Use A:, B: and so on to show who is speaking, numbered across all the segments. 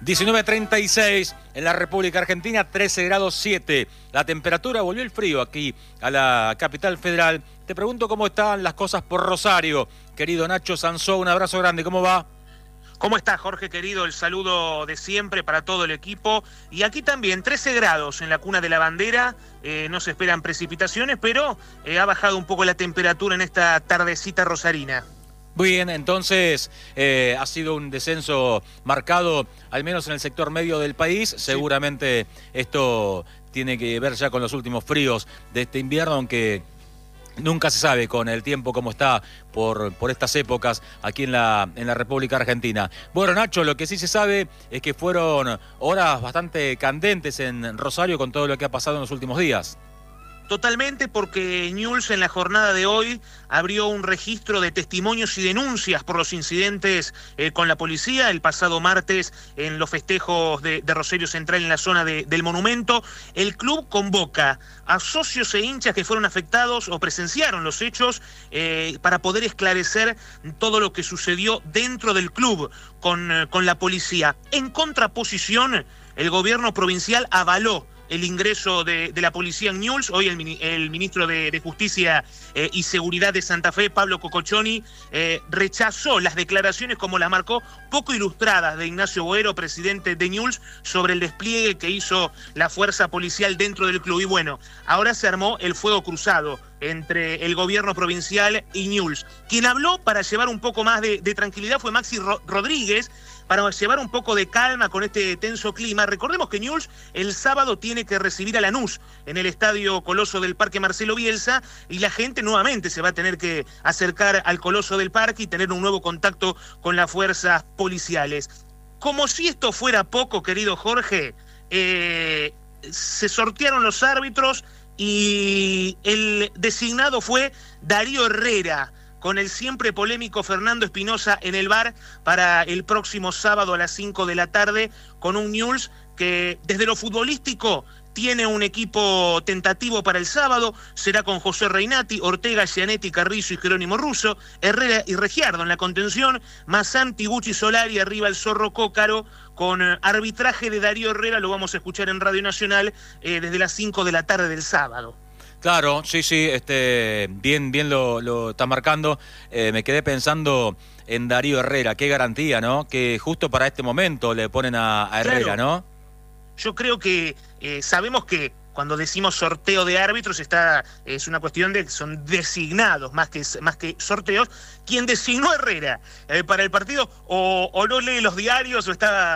A: 19:36 en la República Argentina, 13 grados 7. La temperatura, volvió el frío aquí a la capital federal. Te pregunto cómo están las cosas por Rosario. Querido Nacho Sansó, un abrazo grande, ¿cómo va?
B: ¿Cómo estás, Jorge, querido? El saludo de siempre para todo el equipo. Y aquí también, 13 grados en la Cuna de la Bandera. No se esperan precipitaciones, pero ha bajado un poco la temperatura en esta tardecita rosarina.
A: Bien, entonces ha sido un descenso marcado, al menos en el sector medio del país. Sí. Seguramente esto tiene que ver ya con los últimos fríos de este invierno, aunque nunca se sabe con el tiempo cómo está por estas épocas aquí en la República Argentina. Bueno, Nacho, lo que sí se sabe es que fueron horas bastante candentes en Rosario con todo lo que ha pasado en los últimos días.
B: Totalmente, porque Newell's en la jornada de hoy abrió un registro de testimonios y denuncias por los incidentes con la policía el pasado martes en los festejos de Rosario Central en la zona del Monumento. El club convoca a socios e hinchas que fueron afectados o presenciaron los hechos para poder esclarecer todo lo que sucedió dentro del club con la policía. En contraposición, el gobierno provincial avaló el ingreso de la policía en Newell's. Hoy el ministro de Justicia y Seguridad de Santa Fe, Pablo Cococcioni, rechazó las declaraciones, como las marcó, poco ilustradas de Ignacio Boero, presidente de Newell's, sobre el despliegue que hizo la fuerza policial dentro del club. Y bueno, ahora se armó el fuego cruzado entre el gobierno provincial y Newell's. Quien habló para llevar un poco más de tranquilidad fue Maxi Rodríguez, para llevar un poco de calma con este tenso clima. Recordemos que Newell's el sábado tiene que recibir a Lanús en el Estadio Coloso del Parque Marcelo Bielsa, y la gente nuevamente se va a tener que acercar al Coloso del Parque y tener un nuevo contacto con las fuerzas policiales. Como si esto fuera poco, querido Jorge, se sortearon los árbitros y el designado fue Darío Herrera, con el siempre polémico Fernando Espinosa en el VAR, para el próximo sábado a las 5 de la tarde, con un Newell's que desde lo futbolístico tiene un equipo tentativo para el sábado. Será con José Reinati, Ortega, Gianetti, Carrizo y Jerónimo Russo, Herrera y Regiardo en la contención, Mazzán, Tiguchi, Solari, arriba el Zorro Cócaro, con arbitraje de Darío Herrera. Lo vamos a escuchar en Radio Nacional desde las 5 de la tarde del sábado.
A: Claro, sí, bien lo está marcando. Me quedé pensando en Darío Herrera, qué garantía, ¿no? Que justo para este momento le ponen a Herrera, claro, ¿no?
B: Yo creo que sabemos que cuando decimos sorteo de árbitros es una cuestión de que son designados más que sorteos. Quien designó a Herrera para el partido o no lee los diarios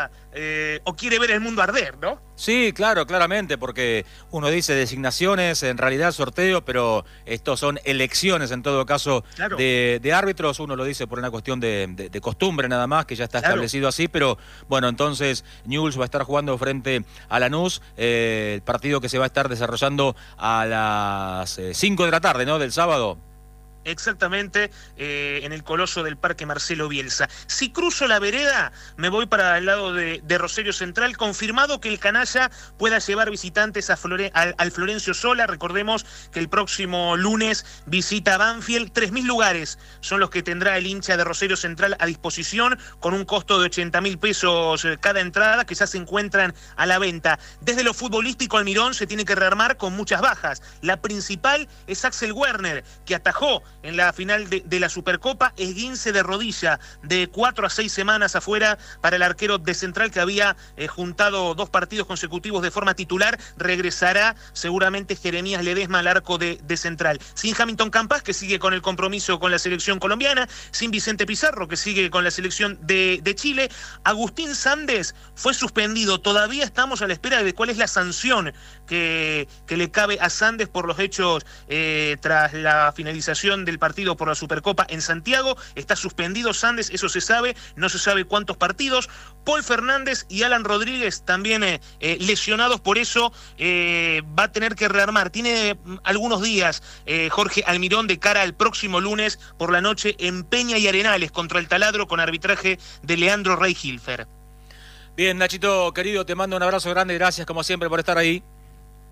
B: o quiere ver el mundo arder, ¿no?
A: Sí, claro, claramente, porque uno dice designaciones, en realidad sorteo, pero estos son elecciones en todo caso, claro, de árbitros. Uno lo dice por una cuestión de costumbre nada más, que ya está, claro, establecido así, pero bueno, entonces Newell's va a estar jugando frente a Lanús, el partido que se va a estar desarrollando a las 5 de la tarde, ¿no?, del sábado.
B: Exactamente, en el Coloso del Parque Marcelo Bielsa. Si cruzo la vereda, me voy para el lado de Rosario Central. Confirmado que el canalla pueda llevar visitantes al Florencio Sola. Recordemos que el próximo lunes visita a Banfield. 3.000 lugares son los que tendrá el hincha de Rosario Central a disposición, con un costo de 80.000 pesos cada entrada, que ya se encuentran a la venta. Desde lo futbolístico, Almirón se tiene que rearmar con muchas bajas. La principal es Axel Werner, que atajó en la final de la Supercopa, esguince de rodilla de 4 a 6 semanas afuera para el arquero de Central, que había juntado 2 partidos consecutivos de forma titular. Regresará seguramente Jeremías Ledesma al arco de Central. Sin Hamilton Campas, que sigue con el compromiso con la selección colombiana. Sin Vicente Pizarro, que sigue con la selección de Chile. Agustín Sandes fue suspendido. Todavía estamos a la espera de cuál es la sanción que le cabe a Sandes por los hechos tras la finalización del partido por la Supercopa en Santiago. Está suspendido Sandes, eso se sabe, no se sabe cuántos partidos. Paul Fernández y Alan Rodríguez también lesionados, por eso va a tener que rearmar. Tiene algunos días Jorge Almirón de cara al próximo lunes por la noche en Peña y Arenales contra el Taladro, con arbitraje de Leandro Rey Hilfer.
A: Bien, Nachito, querido, te mando un abrazo grande, gracias como siempre por estar ahí.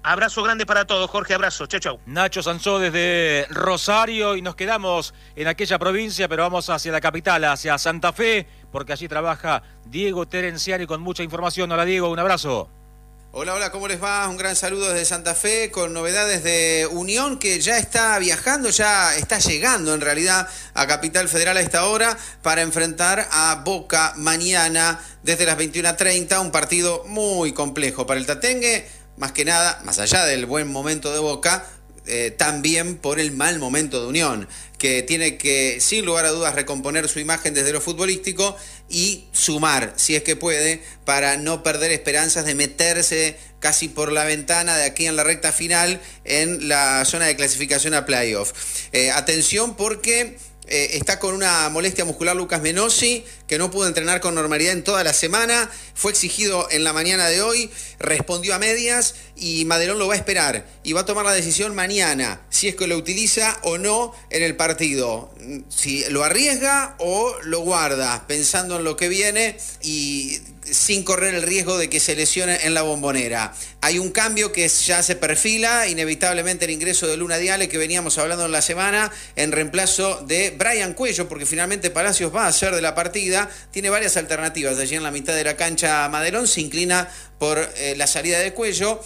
B: Abrazo grande para todos, Jorge, abrazo. Chau, chau.
A: Nacho Sansó desde Rosario y nos quedamos en aquella provincia, pero vamos hacia la capital, hacia Santa Fe, porque allí trabaja Diego Terenciani con mucha información. Hola Diego, un abrazo.
C: Hola, hola, ¿cómo les va? Un gran saludo desde Santa Fe con novedades de Unión que ya está viajando, ya está llegando en realidad a Capital Federal a esta hora para enfrentar a Boca mañana desde las 21:30, un partido muy complejo para el Tatengue, más que nada, más allá del buen momento de Boca, también por el mal momento de Unión, que tiene que, sin lugar a dudas, recomponer su imagen desde lo futbolístico y sumar, si es que puede, para no perder esperanzas de meterse casi por la ventana de aquí en la recta final en la zona de clasificación a playoff. Atención porque está con una molestia muscular Lucas Menossi, que no pudo entrenar con normalidad en toda la semana, fue exigido en la mañana de hoy, respondió a medias y Madelón lo va a esperar y va a tomar la decisión mañana, si es que lo utiliza o no en el partido, si lo arriesga o lo guarda, pensando en lo que viene y sin correr el riesgo de que se lesione en la Bombonera. Hay un cambio que ya se perfila, inevitablemente el ingreso de Luna Diale, que veníamos hablando en la semana, en reemplazo de Brian Cuello, porque finalmente Palacios va a ser de la partida. Tiene varias alternativas allí en la mitad de la cancha. Madelón se inclina por la salida de Cuello.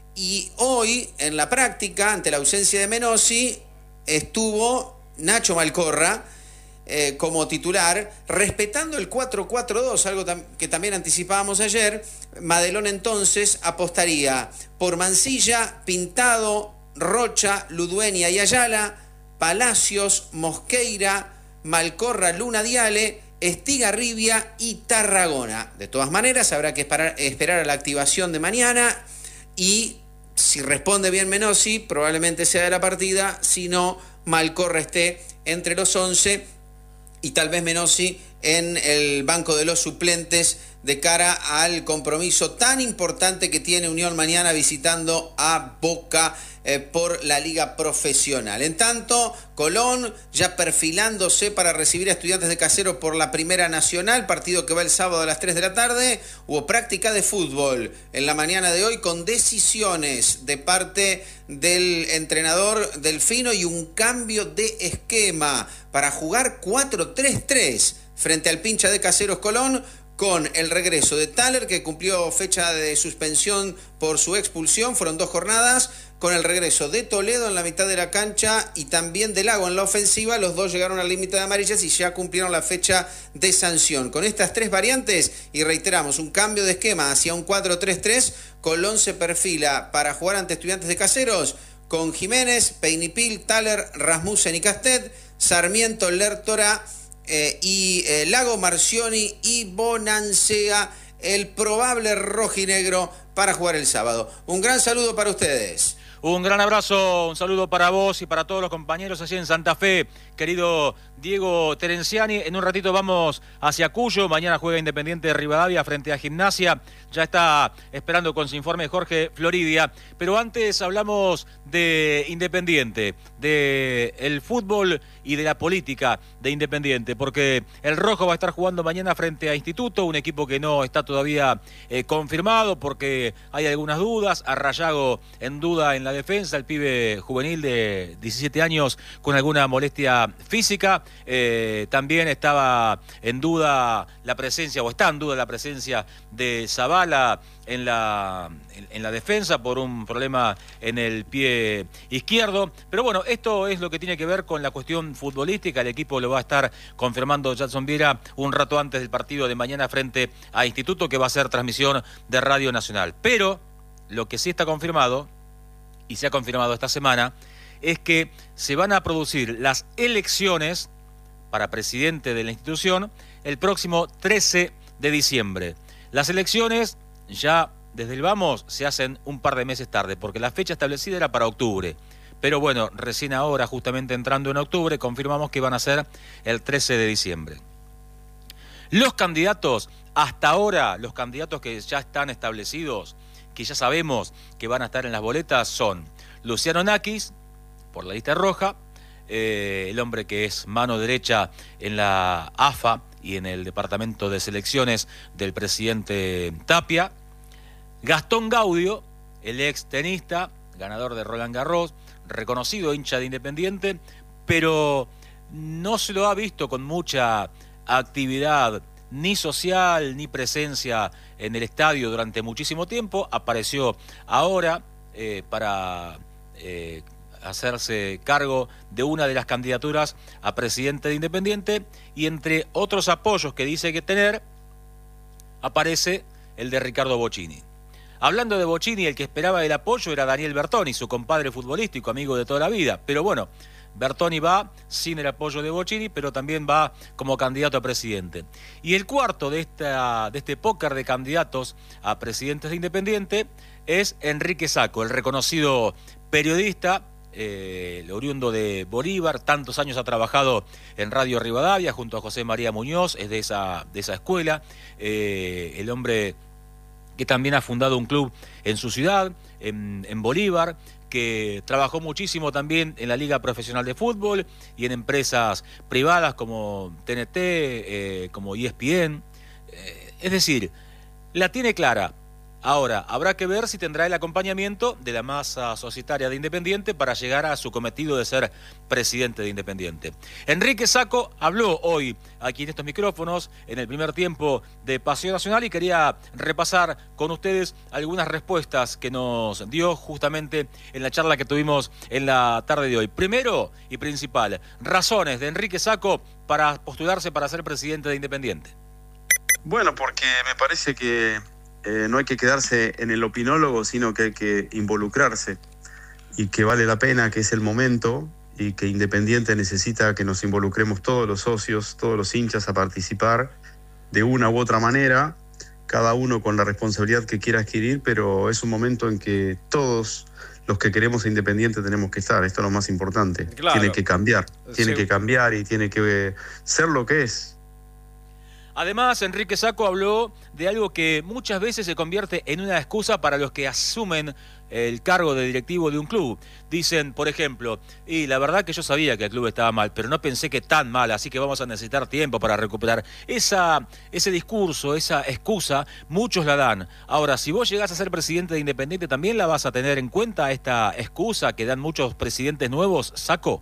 C: Y hoy, en la práctica, ante la ausencia de Menossi, estuvo Nacho Malcorra como titular, respetando el 4-4-2, algo que también anticipábamos ayer. Madelón entonces apostaría por Mancilla, Pintado, Rocha, Ludueña y Ayala, Palacios, Mosqueira, Malcorra, Luna Diale, Estigarribia y Tarragona. De todas maneras, habrá que esperar a la activación de mañana y si responde bien Menossi, probablemente sea de la partida, si no, Malcorra esté entre los 11 y tal vez Menossi en el banco de los suplentes de cara al compromiso tan importante que tiene Unión mañana visitando a Boca por la Liga Profesional. En tanto, Colón ya perfilándose para recibir a Estudiantes de Caseros por la Primera Nacional, partido que va el sábado a las 3 de la tarde. Hubo práctica de fútbol en la mañana de hoy con decisiones de parte del entrenador Delfino y un cambio de esquema para jugar 4-3-3 frente al pincha de Caseros Colón, con el regreso de Thaler, que cumplió fecha de suspensión por su expulsión, fueron 2 jornadas, con el regreso de Toledo en la mitad de la cancha y también de Lago en la ofensiva. Los dos llegaron al límite de amarillas y ya cumplieron la fecha de sanción. Con estas 3 variantes, y reiteramos, un cambio de esquema hacia un 4-3-3, Colón se perfila para jugar ante Estudiantes de Caseros con Jiménez, Peinipil, Thaler, Rasmussen y Castet, Sarmiento, Lertora, Lago, Marcioni y Bonancea, el probable rojinegro para jugar el sábado. Un gran saludo para ustedes.
A: Un gran abrazo, un saludo para vos y para todos los compañeros allí en Santa Fe, querido Diego Terenciani. En un ratito vamos hacia Cuyo, mañana juega Independiente de Rivadavia frente a Gimnasia. Ya está esperando con su informe Jorge Floridia, pero antes hablamos de Independiente, de el fútbol y de la política de Independiente, porque el Rojo va a estar jugando mañana frente a Instituto, un equipo que no está todavía confirmado porque hay algunas dudas. Arrayago en duda en la defensa, el pibe juvenil de 17 años con alguna molestia física. También estaba en duda la presencia, o está en duda la presencia de Zavala en la defensa por un problema en el pie izquierdo. Pero bueno, esto es lo que tiene que ver con la cuestión futbolística. El equipo lo va a estar confirmando Jackson Viera un rato antes del partido de mañana frente a Instituto, que va a ser transmisión de Radio Nacional. Pero lo que sí está confirmado, y se ha confirmado esta semana, es que se van a producir las elecciones para presidente de la institución el próximo 13 de diciembre. Las elecciones ya desde el vamos se hacen un par de meses tarde, porque la fecha establecida era para octubre. Pero bueno, recién ahora, justamente entrando en octubre, confirmamos que van a ser el 13 de diciembre. Los candidatos, hasta ahora, los candidatos que ya están establecidos, que ya sabemos que van a estar en las boletas, son Luciano Nakis, por la lista roja, el hombre que es mano derecha en la AFA y en el departamento de selecciones del presidente Tapia, Gastón Gaudio, el ex tenista, ganador de Roland Garros, reconocido hincha de Independiente, pero no se lo ha visto con mucha actividad ni social ni presencia en el estadio durante muchísimo tiempo. Apareció ahora para hacerse cargo de una de las candidaturas a presidente de Independiente, y entre otros apoyos que dice que tener aparece el de Ricardo Bocchini. Hablando de Bocchini, el que esperaba el apoyo era Daniel Bertoni, su compadre futbolístico, amigo de toda la vida. Pero bueno, Bertoni va sin el apoyo de Bocchini, pero también va como candidato a presidente. Y el cuarto de este póker de candidatos a presidentes de Independiente es Enrique Sacco, el reconocido periodista, el oriundo de Bolívar. Tantos años ha trabajado en Radio Rivadavia junto a José María Muñoz, es de esa escuela. El hombre que también ha fundado un club en su ciudad, en Bolívar, que trabajó muchísimo también en la Liga Profesional de Fútbol y en empresas privadas como TNT, como ESPN. Es decir, la tiene clara. Ahora, habrá que ver si tendrá el acompañamiento de la masa societaria de Independiente para llegar a su cometido de ser presidente de Independiente. Enrique Sacco habló hoy aquí en estos micrófonos en el primer tiempo de Paseo Nacional, y quería repasar con ustedes algunas respuestas que nos dio justamente en la charla que tuvimos en la tarde de hoy. Primero y principal, razones de Enrique Sacco para postularse para ser presidente de Independiente.
D: Bueno, porque me parece que no hay que quedarse en el opinólogo, sino que hay que involucrarse, y que vale la pena, que es el momento, y que Independiente necesita que nos involucremos todos los socios, todos los hinchas a participar de una u otra manera, cada uno con la responsabilidad que quiera adquirir, pero es un momento en que todos los que queremos a Independiente tenemos que estar. Esto es lo más importante. Claro. Tiene que cambiar, y tiene que ser lo que es.
A: Además, Enrique Sacco habló de algo que muchas veces se convierte en una excusa para los que asumen el cargo de directivo de un club. Dicen, por ejemplo, y la verdad que yo sabía que el club estaba mal, pero no pensé que tan mal, así que vamos a necesitar tiempo para recuperar. Ese discurso, esa excusa, muchos la dan. Ahora, si vos llegás a ser presidente de Independiente, ¿también la vas a tener en cuenta, esta excusa que dan muchos presidentes nuevos, Sacco?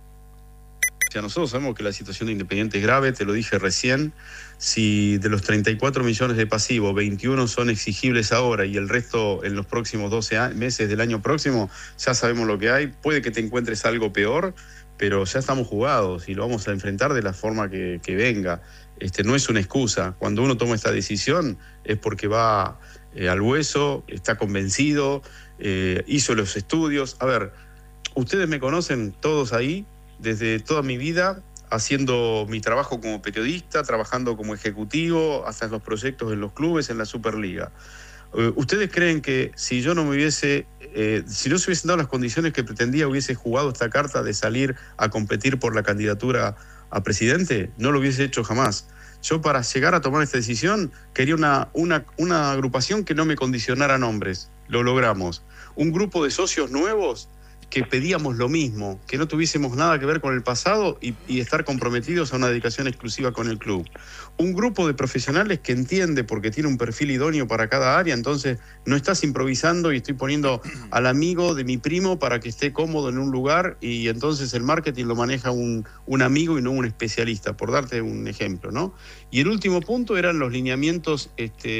D: O sea, nosotros sabemos que la situación de Independiente es grave, te lo dije recién. Si de los 34 millones de pasivos, 21 son exigibles ahora y el resto en los próximos 12 meses del año próximo, ya sabemos lo que hay. Puede que te encuentres algo peor, pero ya estamos jugados y lo vamos a enfrentar de la forma que venga. No es una excusa. Cuando uno toma esta decisión es porque va al hueso, está convencido, hizo los estudios. A ver, ustedes me conocen todos ahí, desde toda mi vida, haciendo mi trabajo como periodista, trabajando como ejecutivo, hasta en los proyectos en los clubes, en la Superliga. ¿Ustedes creen que si yo no me hubiese, si no se hubiesen dado las condiciones que pretendía, hubiese jugado esta carta de salir a competir por la candidatura a presidente? No lo hubiese hecho jamás. Yo, para llegar a tomar esta decisión, quería una agrupación que no me condicionara nombres. Lo logramos. Un grupo de socios nuevos que pedíamos lo mismo, que no tuviésemos nada que ver con el pasado y estar comprometidos a una dedicación exclusiva con el club. Un grupo de profesionales que entiende, porque tiene un perfil idóneo para cada área, entonces no estás improvisando y estoy poniendo al amigo de mi primo para que esté cómodo en un lugar, y entonces el marketing lo maneja un amigo y no un especialista, por darte un ejemplo, ¿no? Y el último punto eran los lineamientos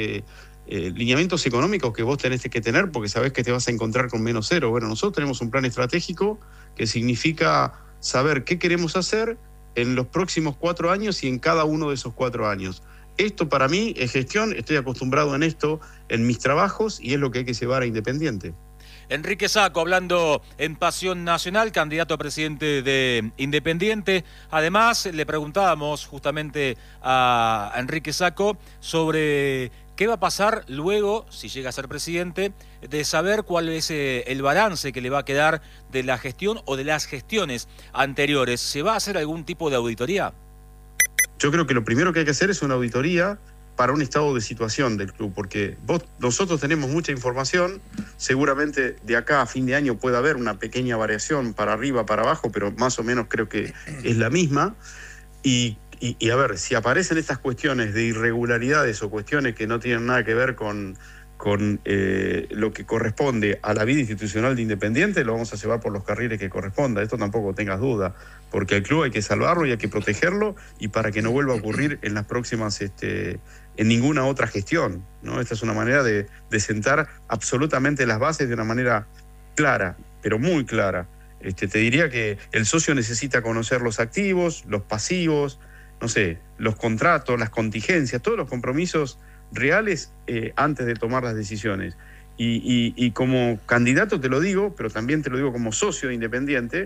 D: económicos que vos tenés que tener, porque sabés que te vas a encontrar con menos cero. Bueno, nosotros tenemos un plan estratégico que significa saber qué queremos hacer en los próximos 4 años y en cada uno de esos 4 años. Esto para mí es gestión, estoy acostumbrado en esto, en mis trabajos, y es lo que hay que llevar a Independiente.
A: Enrique Sacco hablando en Pasión Nacional, candidato a presidente de Independiente. Además, le preguntábamos justamente a Enrique Sacco sobre qué va a pasar luego, si llega a ser presidente, de saber cuál es el balance que le va a quedar de la gestión o de las gestiones anteriores. ¿Se va a hacer algún tipo de auditoría?
D: Yo creo que lo primero que hay que hacer es una auditoría para un estado de situación del club, porque nosotros tenemos mucha información, seguramente de acá a fin de año puede haber una pequeña variación para arriba, para abajo, pero más o menos creo que es la misma, y a ver, si aparecen estas cuestiones de irregularidades o cuestiones que no tienen nada que ver con con lo que corresponde a la vida institucional de Independiente, lo vamos a llevar por los carriles que corresponda. Esto tampoco tengas duda, porque al club hay que salvarlo y hay que protegerlo, y para que no vuelva a ocurrir en las próximas, en ninguna otra gestión, ¿no? Esta es una manera de sentar absolutamente las bases de una manera clara, pero muy clara. Te diría que el socio necesita conocer los activos, los pasivos, no sé, los contratos, las contingencias, todos los compromisos reales antes de tomar las decisiones. Y como candidato te lo digo, pero también te lo digo como socio de Independiente,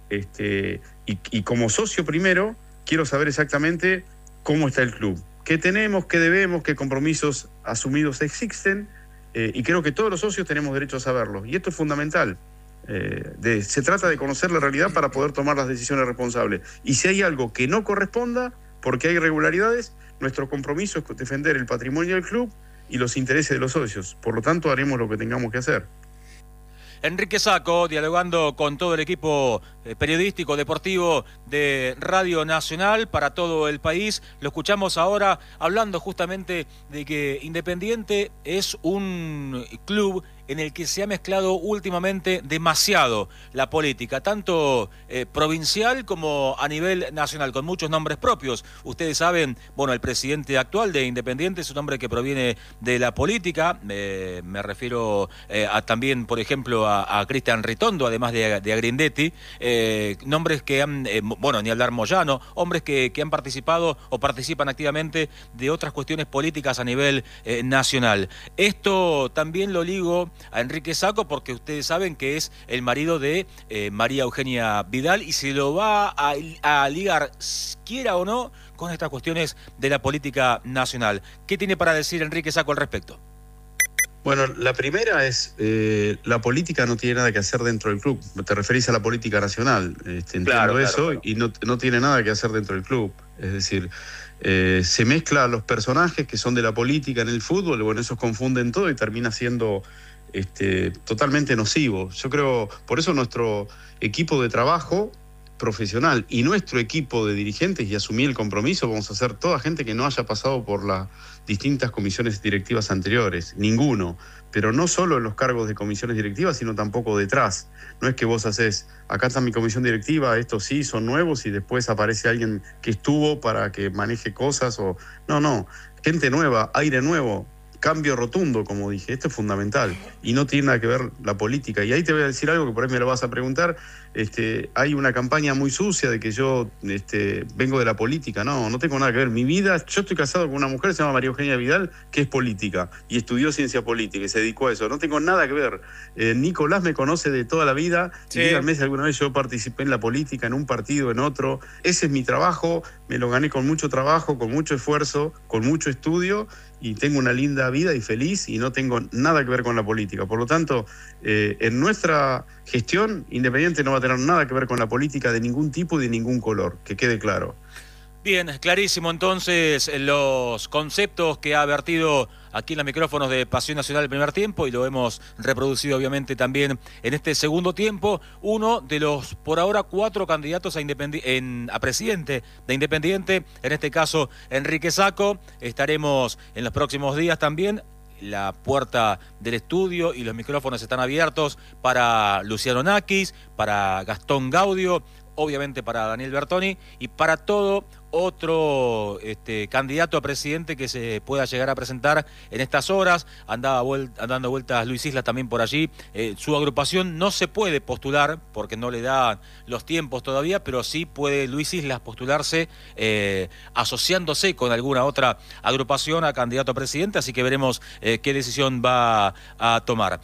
D: y como socio primero, quiero saber exactamente cómo está el club, qué tenemos, qué debemos, qué compromisos asumidos existen, y creo que todos los socios tenemos derecho a saberlo. Y esto es fundamental. Se trata de conocer la realidad para poder tomar las decisiones responsables. Y si hay algo que no corresponda, porque hay irregularidades, nuestro compromiso es defender el patrimonio del club y los intereses de los socios. Por lo tanto, haremos lo que tengamos que hacer.
A: Enrique Sacco, dialogando con todo el equipo periodístico deportivo de Radio Nacional para todo el país. Lo escuchamos ahora hablando justamente de que Independiente es un club en el que se ha mezclado últimamente demasiado la política, tanto provincial como a nivel nacional, con muchos nombres propios. Ustedes saben, bueno, el presidente actual de Independiente es un hombre que proviene de la política, me refiero también, por ejemplo, a Cristian Ritondo, además de Grindetti, nombres que han, bueno, ni hablar Moyano, hombres que han participado o participan activamente de otras cuestiones políticas a nivel nacional. Esto también lo ligo a Enrique Sacco porque ustedes saben que es el marido de María Eugenia Vidal y se lo va a ligar, quiera o no, con estas cuestiones de la política nacional. ¿Qué tiene para decir Enrique Sacco al respecto?
D: Bueno, la primera es, la política no tiene nada que hacer dentro del club. Te referís a la política nacional. Entiendo eso, claro. Y no tiene nada que hacer dentro del club. Es decir, se mezclan los personajes que son de la política en el fútbol, bueno, esos confunden todo y termina siendo totalmente nocivo. Yo creo, por eso nuestro equipo de trabajo profesional y nuestro equipo de dirigentes, y asumí el compromiso, vamos a ser toda gente que no haya pasado por las distintas comisiones directivas anteriores, ninguno, pero no solo en los cargos de comisiones directivas, sino tampoco detrás. No es que vos hacés, acá está mi comisión directiva, estos sí son nuevos, y después aparece alguien que estuvo para que maneje cosas, o no, gente nueva, aire nuevo, cambio rotundo, como dije. Esto es fundamental y no tiene nada que ver la política. Y ahí te voy a decir algo que por ahí me lo vas a preguntar. Hay una campaña muy sucia de que yo vengo de la política. No tengo nada que ver. Mi vida, yo estoy casado con una mujer que se llama María Eugenia Vidal, que es política y estudió ciencia política y se dedicó a eso. No tengo nada que ver. Nicolás me conoce de toda la vida. Sí. Y díganme si alguna vez yo participé en la política, en un partido, en otro. Ese es mi trabajo. Me lo gané con mucho trabajo, con mucho esfuerzo, con mucho estudio, y tengo una linda vida y feliz, y no tengo nada que ver con la política. Por lo tanto, en nuestra gestión, Independiente no va a tener nada que ver con la política de ningún tipo y de ningún color, que quede claro.
A: Bien, clarísimo entonces los conceptos que ha vertido aquí en los micrófonos de Pasión Nacional el primer tiempo, y lo hemos reproducido obviamente también en este segundo tiempo. Uno de los, por ahora, 4 candidatos a presidente de Independiente, en este caso Enrique Sacco. Estaremos en los próximos días también. La puerta del estudio y los micrófonos están abiertos para Luciano Nakis, para Gastón Gaudio, obviamente para Daniel Bertoni y para todo otro candidato a presidente que se pueda llegar a presentar en estas horas. Dando vueltas Luis Islas también por allí. Su agrupación no se puede postular porque no le da los tiempos todavía, pero sí puede Luis Islas postularse asociándose con alguna otra agrupación a candidato a presidente, así que veremos qué decisión va a tomar.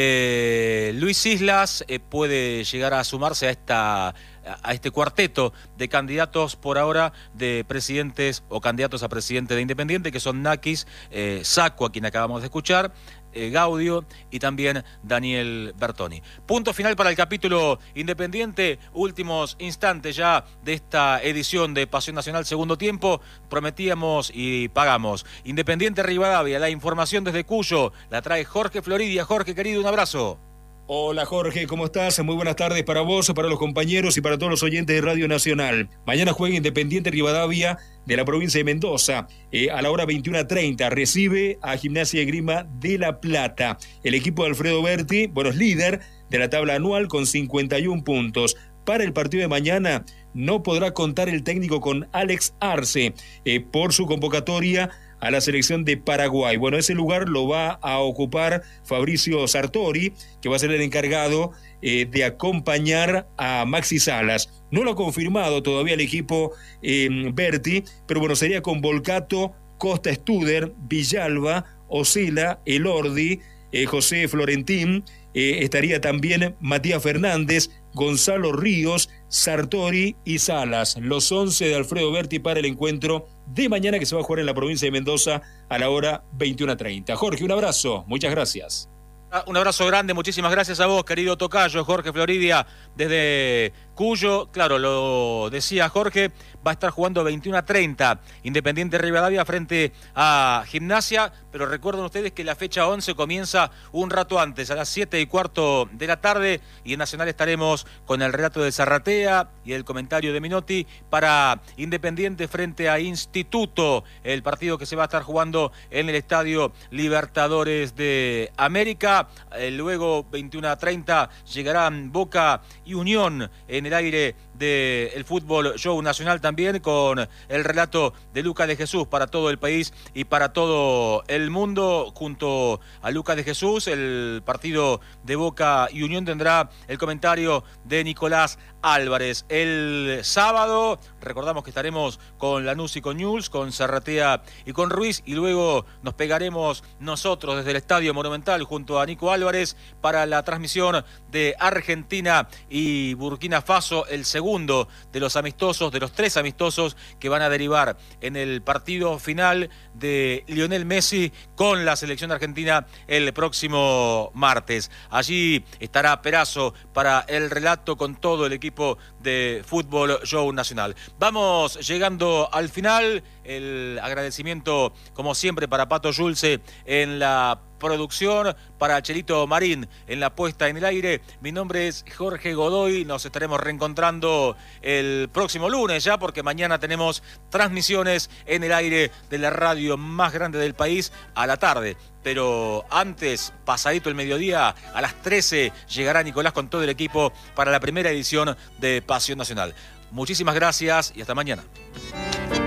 A: Luis Islas puede llegar a sumarse a este cuarteto de candidatos por ahora de presidentes o candidatos a presidente de Independiente, que son Nakis, Sacco, a quien acabamos de escuchar, Gaudio y también Daniel Bertoni. Punto final para el capítulo Independiente, últimos instantes ya de esta edición de Pasión Nacional segundo tiempo. Prometíamos y pagamos. Independiente Rivadavia, la información desde Cuyo la trae Jorge Floridia. Jorge, querido, un abrazo.
E: Hola Jorge, ¿cómo estás? Muy buenas tardes para vos, para los compañeros y para todos los oyentes de Radio Nacional. Mañana juega Independiente Rivadavia de la provincia de Mendoza. A la hora 21:30 recibe a Gimnasia de Esgrima de La Plata. El equipo de Alfredo Berti, bueno, es líder de la tabla anual con 51 puntos. Para el partido de mañana no podrá contar el técnico con Alex Arce por su convocatoria a la selección de Paraguay. Bueno, ese lugar lo va a ocupar Fabricio Sartori, que va a ser el encargado de acompañar a Maxi Salas. No lo ha confirmado todavía el equipo Berti, pero bueno, sería con Volcato, Costa Studer, Villalba, Osila, Elordi, José Florentín, estaría también Matías Fernández, Gonzalo Ríos, Sartori y Salas, los 11 de Alfredo Berti para el encuentro de mañana que se va a jugar en la provincia de Mendoza a la hora 21:30. Jorge, un abrazo, muchas gracias.
A: Un abrazo grande, muchísimas gracias a vos, querido tocayo, Jorge Floridia, desde Cuyo. Claro, lo decía Jorge, va a estar jugando 21:30 Independiente Rivadavia frente a Gimnasia, pero recuerden ustedes que la fecha 11 comienza un rato antes, a las 7:15 de la tarde, y en Nacional estaremos con el relato de Zarratea y el comentario de Minotti para Independiente frente a Instituto, el partido que se va a estar jugando en el Estadio Libertadores de América. Luego 21:30 llegarán Boca y Unión en el aire del Fútbol Show Nacional, también con el relato de Lucas de Jesús para todo el país y para todo el mundo. Junto a Lucas de Jesús, el partido de Boca y Unión tendrá el comentario de Nicolás Álvarez. El sábado, recordamos que estaremos con Lanús y con Newell's, con Zarratea y con Ruiz, y luego nos pegaremos nosotros desde el Estadio Monumental junto a Nico Álvarez para la transmisión de Argentina y Burkina Faso, el segundo de los amistosos, de los 3 amistosos que van a derivar en el partido final de Lionel Messi con la selección argentina el próximo martes. Allí estará Perazo para el relato con todo el equipo de Fútbol Show Nacional. Vamos llegando al final. El agradecimiento, como siempre, para Pato Yulce en la producción, para Chelito Marín en la puesta en el aire. Mi nombre es Jorge Godoy. Nos estaremos reencontrando el próximo lunes ya, porque mañana tenemos transmisiones en el aire de la radio más grande del país a la tarde. Pero antes, pasadito el mediodía, a las 13, llegará Nicolás con todo el equipo para la primera edición de Pasión Nacional. Muchísimas gracias y hasta mañana.